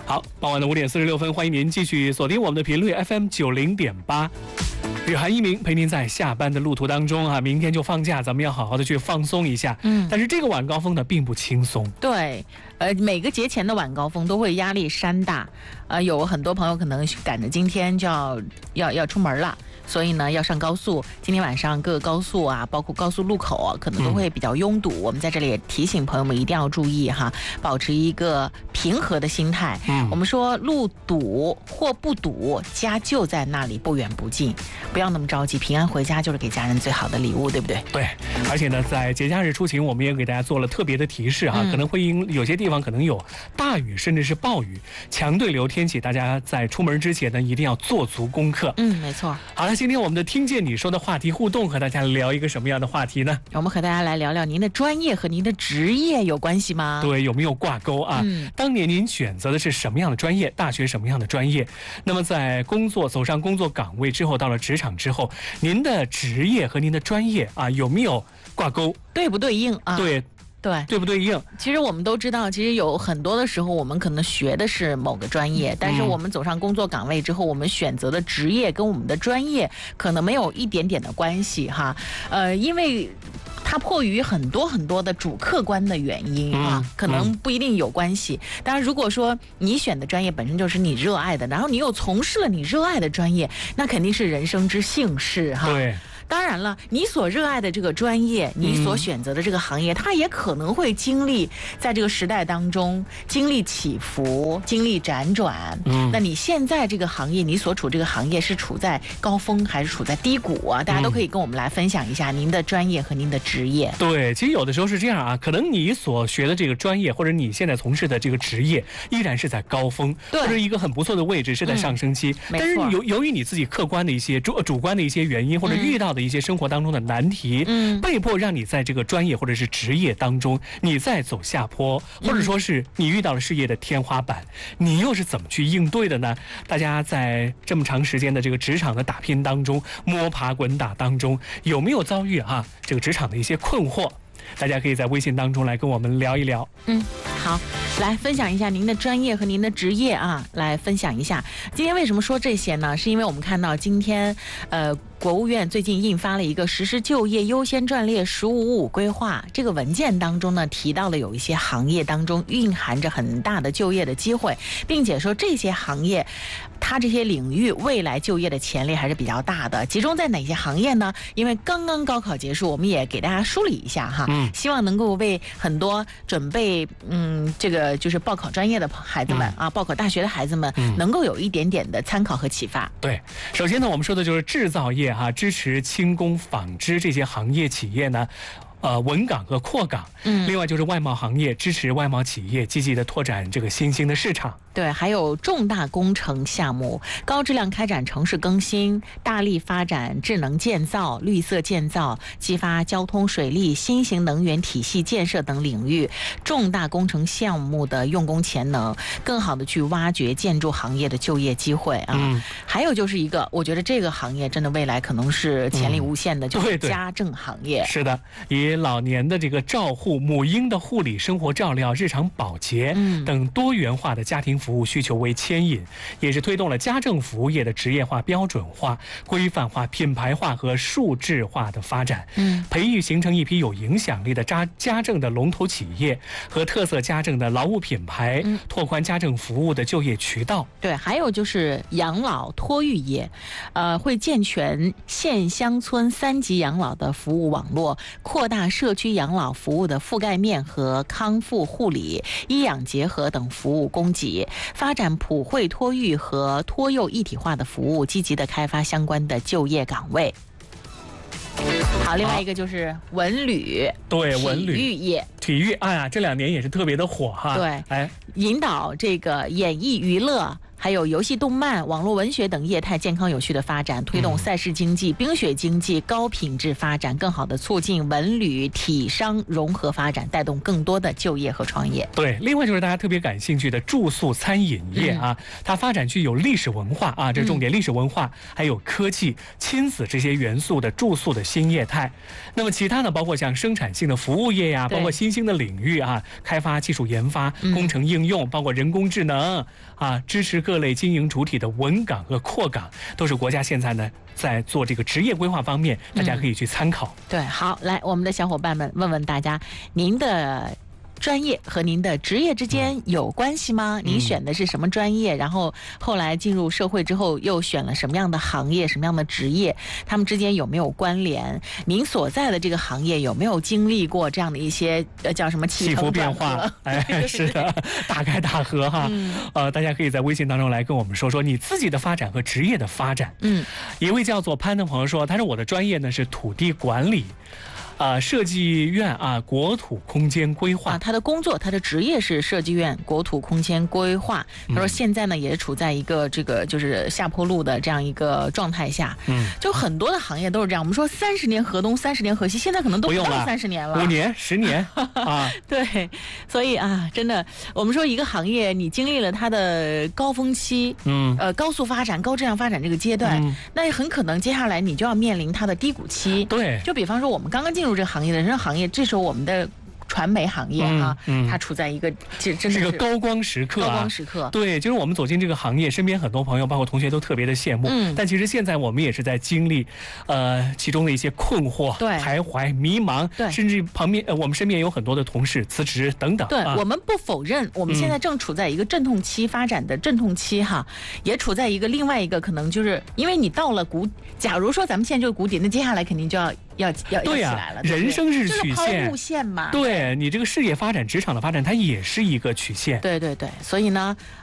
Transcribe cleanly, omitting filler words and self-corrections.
好，傍晚的5点46分，欢迎您继续锁定我们的频率 FM 90.8。日韩一鸣陪您在下班的路途当中啊，明天就放假，咱们要好好的去放松一下。但是这个晚高峰呢，并不轻松。 对，每个节前的晚高峰都会压力山大，有很多朋友可能赶着今天就要出门了。所以呢，要上高速。今天晚上各个高速啊，包括高速路口啊，可能都会比较拥堵。我们在这里也提醒朋友们一定要注意哈，保持一个平和的心态。我们说路堵或不堵，家就在那里，不远不近，不要那么着急。平安回家就是给家人最好的礼物，对不对？ 对，而且呢，在节假日出行，我们也给大家做了特别的提示哈，可能会因有些地方可能有大雨，甚至是暴雨、强对流天气，大家在出门之前呢，一定要做足功课。 没错。 好了。今天我们的听见你说的话题互动，和大家聊一个什么样的话题呢？ 我们和大家来聊聊您的专业和您的职业有关系吗？ 对，有没有挂钩啊？当年您选择的是什么样的专业？大学什么样的专业？那么在走上工作岗位之后，到了职场之后，您的职业和您的专业啊有没有挂钩？ 对不对应啊？ 对不对应？ 其实我们都知道，其实有很多的时候，我们可能学的是某个专业，但是我们走上工作岗位之后，我们选择的职业跟我们的专业可能没有一点点的关系哈。因为它迫于很多的主客观的原因啊，可能不一定有关系。当然，如果说你选的专业本身就是你热爱的，然后你又从事了你热爱的专业，那肯定是人生之幸事哈。 对。 当然了，你所热爱的这个专业，你所选择的这个行业，它也可能会经历在这个时代当中经历起伏，经历辗转。那你现在这个行业，你所处这个行业是处在高峰还是处在低谷啊？大家都可以跟我们来分享一下您的专业和您的职业。 对，其实有的时候是这样啊，可能你所学的这个专业，或者你现在从事的这个职业，依然是在高峰，或者一个很不错的位置，是在上升期。但是由于你自己客观的一些主观的一些原因，或者遇到的一些生活当中的难题，被迫让你在这个专业或者是职业当中，你在走下坡，或者说是你遇到了事业的天花板，你又是怎么去应对的呢？大家在这么长时间的这个职场的打拼当中，摸爬滚打当中，有没有遭遇这个职场的一些困惑？大家可以在微信当中来跟我们聊一聊。 好，来分享一下您的专业和您的职业啊，来分享一下。今天为什么说这些呢？是因为我们看到今天国务院最近印发了一个实施就业优先战略“1555”规划，这个文件当中呢提到了有一些行业当中蕴含着很大的就业的机会，并且说这些行业它这些领域未来就业的潜力还是比较大的。集中在哪些行业呢？因为刚刚高考结束，我们也给大家梳理一下哈，希望能够为很多准备这个就是报考专业的孩子们报考大学的孩子们能够有一点点的参考和启发。 对，首先呢，我们说的就是制造业支持轻工纺织这些行业企业呢稳岗和扩岗。另外就是外贸行业，支持外贸企业积极的拓展这个新兴的市场。 对，还有重大工程项目，高质量开展城市更新，大力发展智能建造、绿色建造，激发交通、水利、新型能源体系建设等领域重大工程项目的用工潜能，更好的去挖掘建筑行业的就业机会啊。还有就是一个，我觉得这个行业真的未来可能是潜力无限的，就是家政行业。 是的，以老年的这个照护、母婴的护理、生活照料、日常保洁等多元化的家庭服务需求为牵引，也是推动了家政服务业的职业化、标准化、规范化、品牌化和数字化的发展。培育形成一批有影响力的家政的龙头企业和特色家政的劳务品牌，拓宽家政服务的就业渠道。 对，还有就是养老托育业，会健全县乡村3级养老的服务网络，扩大社区养老服务的覆盖面和康复护理、医养结合等服务供给，发展普惠托育和托幼一体化的服务，积极的开发相关的就业岗位。好，另外一个就是文旅， 对，文旅体育业， 体育，哎呀，这2年也是特别的火哈。 对，引导这个演艺娱乐。还有游戏、动漫、网络文学等业态健康有序的发展，推动赛事经济、冰雪经济高品质发展，更好的促进文旅体商融合发展，带动更多的就业和创业。 对，另外就是大家特别感兴趣的住宿餐饮业它发展具有历史文化这重点历史文化，还有科技、亲子这些元素的住宿的新业态。那么其他呢，包括像生产性的服务业呀，包括新兴的领域开发技术研发、工程应应用，包括人工智能啊，支持各类经营主体的稳岗和扩岗，都是国家现在呢在做这个职业规划方面，大家可以去参考。 对，好，来，我们的小伙伴们问问大家，您的专业和您的职业之间有关系吗？您选的是什么专业？然后后来进入社会之后又选了什么样的行业、什么样的职业？他们之间有没有关联？您所在的这个行业有没有经历过这样的一些叫什么起伏变化？哎，是的，大开大合哈。大家可以在微信当中来跟我们说说你自己的发展和职业的发展。一位叫做潘的朋友说，他说我的专业呢是土地管理。设计院啊，国土空间规划他的工作，他的职业是设计院国土空间规划。他说现在呢也处在一个这个就是下坡路的这样一个状态下。就很多的行业都是这样。我们说30年河东，30年河西，现在可能都不到30年了，5 年、10年啊。 对，所以啊，真的，我们说一个行业你经历了它的高峰期，高速发展、高质量发展这个阶段，那很可能接下来你就要面临它的低谷期。 对， 就比方说我们刚刚进入这个行业的人生行业，这时候我们的传媒行业它处在一个真的是个高光时刻。 高光时刻， 对，就是我们走进这个行业，身边很多朋友，包括同学都特别的羡慕。但其实现在我们也是在经历，其中的一些困惑、徘徊、迷茫，甚至旁边我们身边有很多的同事辞职等等。 对，我们不否认，我们现在正处在一个阵痛期，发展的阵痛期哈，也处在一个另外一个可能就是因为你到了假如说咱们现在就是谷底，那接下来肯定就要起来了。 人生是曲线， 路线嘛。 对，你这个事业发展、职场的发展，它也是一个曲线。 对，所以呢。